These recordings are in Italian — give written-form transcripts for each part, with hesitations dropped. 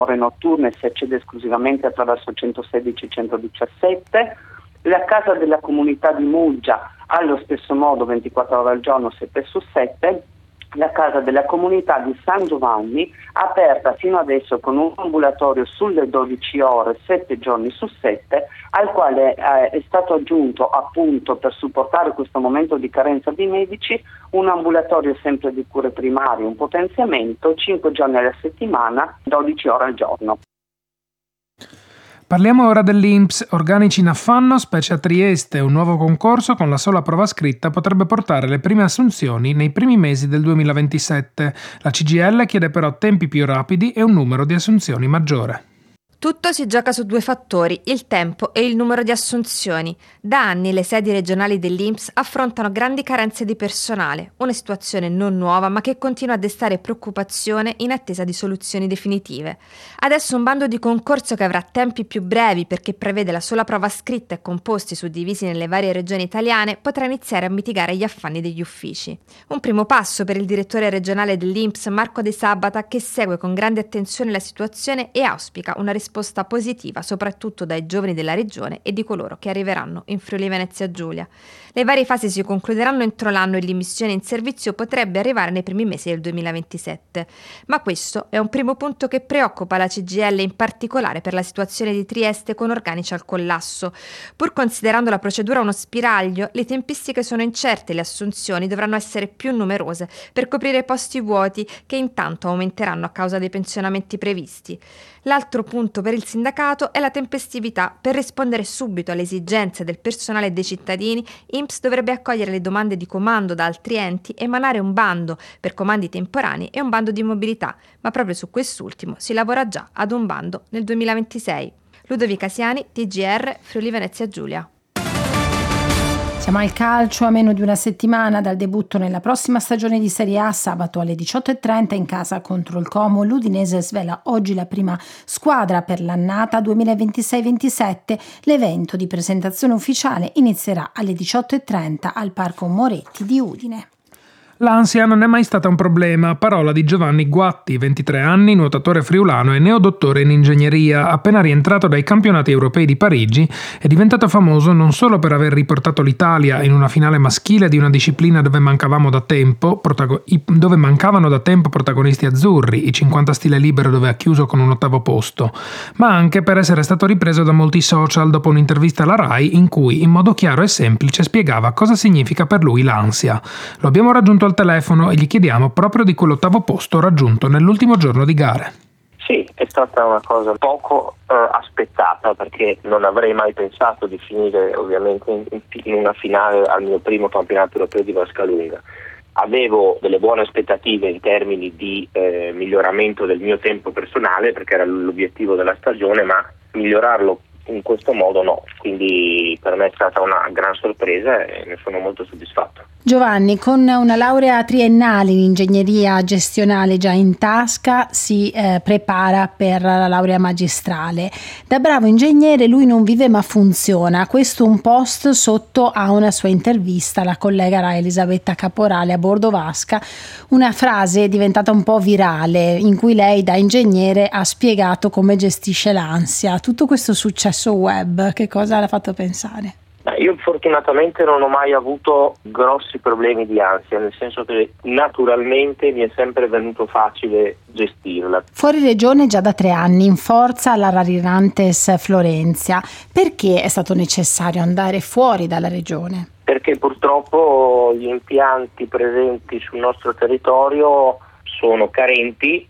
ore notturne si accede esclusivamente attraverso 116 e 117. La casa della comunità di Muggia allo stesso modo 24 ore al giorno, 7 su 7. La casa della comunità di San Giovanni aperta fino adesso con un ambulatorio sulle 12 ore, 7 giorni su 7, al quale è stato aggiunto, appunto per supportare questo momento di carenza di medici, un ambulatorio sempre di cure primarie, un potenziamento 5 giorni alla settimana, 12 ore al giorno. Parliamo ora dell'INPS, organici in affanno, specie a Trieste. Un nuovo concorso con la sola prova scritta potrebbe portare le prime assunzioni nei primi mesi del 2027. La CGIL chiede però tempi più rapidi e un numero di assunzioni maggiore. Tutto si gioca su due fattori, il tempo e il numero di assunzioni. Da anni le sedi regionali dell'INPS affrontano grandi carenze di personale, una situazione non nuova ma che continua a destare preoccupazione in attesa di soluzioni definitive. Adesso un bando di concorso che avrà tempi più brevi perché prevede la sola prova scritta e composti suddivisi nelle varie regioni italiane potrà iniziare a mitigare gli affanni degli uffici. Un primo passo per il direttore regionale dell'INPS Marco De Sabata, che segue con grande attenzione la situazione e auspica una risposta positiva soprattutto dai giovani della regione e di coloro che arriveranno in Friuli Venezia Giulia. Le varie fasi si concluderanno entro l'anno e l'immissione in servizio potrebbe arrivare nei primi mesi del 2027. Ma questo è un primo punto che preoccupa la CGIL, in particolare per la situazione di Trieste con organici al collasso. Pur considerando la procedura uno spiraglio, le tempistiche sono incerte e le assunzioni dovranno essere più numerose per coprire posti vuoti che intanto aumenteranno a causa dei pensionamenti previsti. L'altro punto per il sindacato è la tempestività. Per rispondere subito alle esigenze del personale e dei cittadini, INPS dovrebbe accogliere le domande di comando da altri enti, emanare un bando per comandi temporanei e un bando di mobilità, ma proprio su quest'ultimo si lavora già ad un bando nel 2026. Ludovica Siani, TGR, Friuli Venezia Giulia. Siamo al calcio, a meno di una settimana dal debutto nella prossima stagione di Serie A. Sabato alle 18:30 in casa contro il Como, l'Udinese svela oggi la prima squadra per l'annata 2026-27. L'evento di presentazione ufficiale inizierà alle 18:30 al Parco Moretti di Udine. L'ansia non è mai stata un problema, parola di Giovanni Guatti, 23 anni, nuotatore friulano e neodottore in ingegneria. Appena rientrato dai campionati europei di Parigi, è diventato famoso non solo per aver riportato l'Italia in una finale maschile di una disciplina dove mancavano da tempo protagonisti azzurri, i 50 stile libero dove ha chiuso con un 8° posto, ma anche per essere stato ripreso da molti social dopo un'intervista alla Rai in cui, in modo chiaro e semplice, spiegava cosa significa per lui l'ansia. Lo abbiamo raggiunto al telefono e gli chiediamo proprio di quell'8° posto raggiunto nell'ultimo giorno di gare. Sì, è stata una cosa poco aspettata, perché non avrei mai pensato di finire ovviamente in una finale al mio primo campionato europeo di vasca lunga. Avevo delle buone aspettative in termini di miglioramento del mio tempo personale, perché era l'obiettivo della stagione, ma migliorarlo in questo modo no, quindi per me è stata una gran sorpresa e ne sono molto soddisfatto. Giovanni, con una laurea triennale in ingegneria gestionale già in tasca, si prepara per la laurea magistrale. Da bravo ingegnere lui non vive ma funziona. Questo un post sotto a una sua intervista alla collega Rai Elisabetta Caporale a bordo vasca, una frase diventata un po' virale in cui lei da ingegnere ha spiegato come gestisce l'ansia. Tutto questo successo web, che cosa l'ha fatto pensare? Io fortunatamente non ho mai avuto grossi problemi di ansia, nel senso che naturalmente mi è sempre venuto facile gestirla. Fuori regione già da 3 anni, in forza alla Rarirantes Florenzia. Perché è stato necessario andare fuori dalla regione? Perché purtroppo gli impianti presenti sul nostro territorio sono carenti,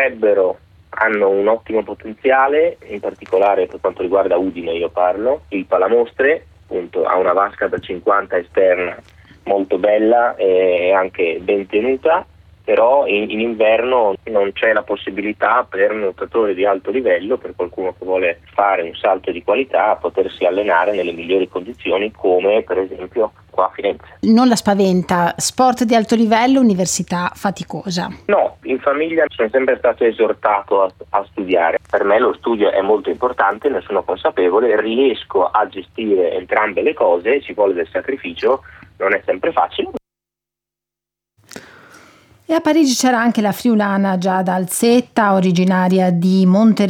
hanno un ottimo potenziale, in particolare per quanto riguarda Udine io parlo, il Palamostre, appunto, ha una vasca da 50 esterna molto bella e anche ben tenuta, però in inverno non c'è la possibilità per nuotatori di alto livello, per qualcuno che vuole fare un salto di qualità, a potersi allenare nelle migliori condizioni, come per esempio qua a Firenze. Non la spaventa, sport di alto livello, università faticosa? No, in famiglia sono sempre stato esortato a studiare. Per me lo studio è molto importante, ne sono consapevole, riesco a gestire entrambe le cose, ci vuole del sacrificio, non è sempre facile. E a Parigi c'era anche la friulana Giada Alzetta, originaria di Monte